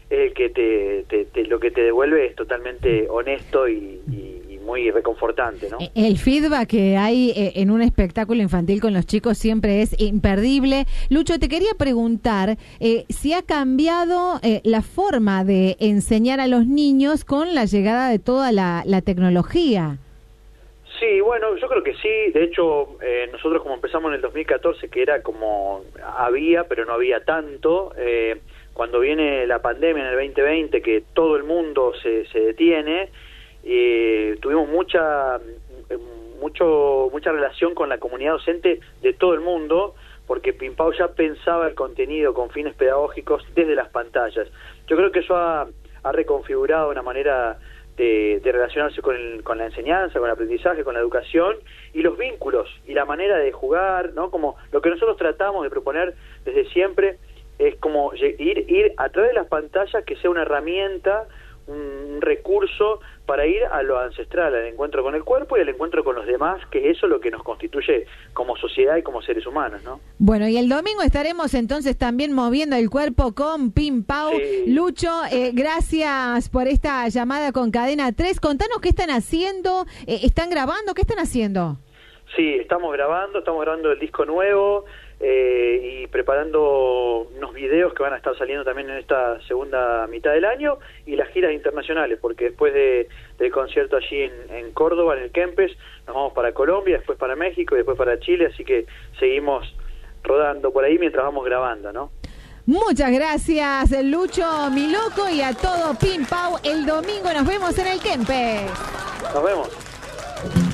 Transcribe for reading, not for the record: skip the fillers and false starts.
es el que lo que te devuelve es totalmente honesto y muy reconfortante, ¿no? El feedback que hay en un espectáculo infantil con los chicos siempre es imperdible. Lucho, te quería preguntar si ha cambiado la forma de enseñar a los niños con la llegada de toda la tecnología. Sí, bueno, yo creo que sí. De hecho, nosotros como empezamos en el 2014, que era como había, pero no había tanto, cuando viene la pandemia en el 2020, que todo el mundo se detiene, tuvimos mucha relación con la comunidad docente de todo el mundo, porque Pimpao ya pensaba el contenido con fines pedagógicos desde las pantallas. Yo creo que eso ha reconfigurado una manera de relacionarse con la enseñanza, con el aprendizaje, con la educación y los vínculos y la manera de jugar, ¿no? Como lo que nosotros tratamos de proponer desde siempre es como ir a través de las pantallas, que sea una herramienta, un recurso para ir a lo ancestral, al encuentro con el cuerpo y al encuentro con los demás, que eso es lo que nos constituye como sociedad y como seres humanos, ¿no? Bueno, y el domingo estaremos entonces también moviendo el cuerpo con Pimpao. Sí. Lucho, gracias por esta llamada con Cadena 3. Contanos qué están haciendo, ¿están grabando? ¿Qué están haciendo? Sí, estamos grabando el disco nuevo y preparando unos videos que van a estar saliendo también en esta segunda mitad del año, y las giras internacionales, porque después del concierto allí en Córdoba, en el Kempes, nos vamos para Colombia, después para México y después para Chile, así que seguimos rodando por ahí mientras vamos grabando, ¿no? Muchas gracias, Lucho, mi loco, y a todo Pimpao. El domingo nos vemos en el Kempes. Nos vemos.